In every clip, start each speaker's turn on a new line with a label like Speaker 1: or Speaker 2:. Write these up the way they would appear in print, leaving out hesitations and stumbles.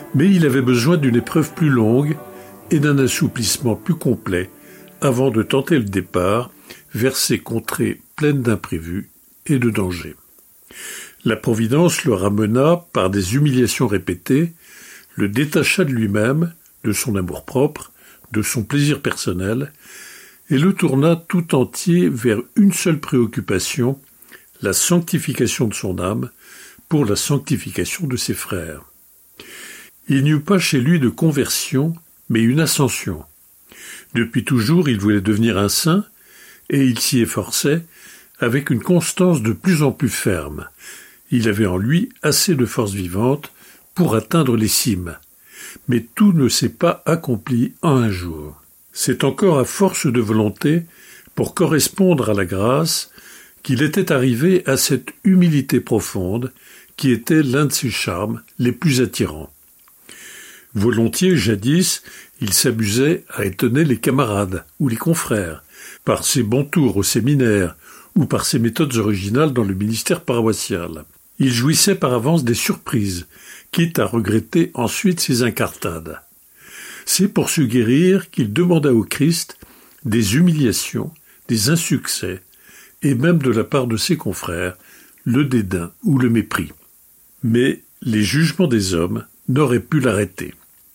Speaker 1: Mais il avait besoin d'une épreuve plus longue et d'un assouplissement plus complet avant de tenter le départ vers ces contrées pleines d'imprévus et de dangers. La Providence le ramena par des humiliations répétées, le détacha de lui-même, de son amour-propre, de son plaisir personnel, et le tourna tout entier vers une seule préoccupation, la sanctification de son âme pour la sanctification de ses frères. Il n'y eut pas chez lui de conversion, mais une ascension. Depuis toujours, il voulait devenir un saint, et il s'y efforçait avec une constance de plus en plus ferme. Il avait en lui assez de force vivante pour atteindre les cimes. Mais tout ne s'est pas accompli en un jour. C'est encore à force de volonté, pour correspondre à la grâce, qu'il était arrivé à cette humilité profonde qui était l'un de ses charmes les plus attirants. Volontiers, jadis, il s'amusait à étonner les camarades ou les confrères, par ses bons tours au séminaire ou par ses méthodes originales dans le ministère paroissial. Il jouissait par avance des surprises, quitte à regretter ensuite ses incartades. C'est pour se guérir qu'il demanda au Christ des humiliations, des insuccès, et même de la part de ses confrères, le dédain ou le mépris. Mais les jugements des hommes n'auraient pu l'arrêter.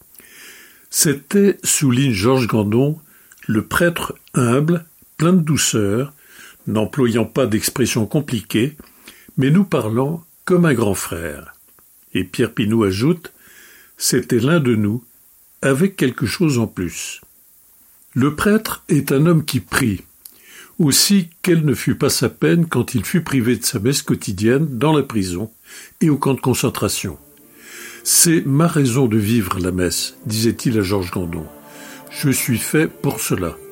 Speaker 1: C'était, souligne Georges Gandon, le prêtre humble, plein de douceur, n'employant pas d'expressions compliquées, mais nous parlant comme un grand frère. Et Pierre Pinault ajoute, c'était l'un de nous, avec quelque chose en plus. Le prêtre est un homme qui prie, aussi quelle ne fut pas sa peine quand il fut privé de sa messe quotidienne dans la prison et au camp de concentration. C'est ma raison de vivre la messe, disait-il à Georges Gandon. Je suis fait pour cela.